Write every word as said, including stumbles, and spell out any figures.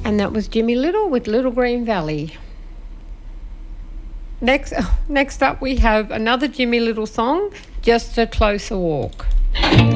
And that was Jimmy Little with Little Green Valley. Next, next up we have another Jimmy Little song, Just a Closer Walk.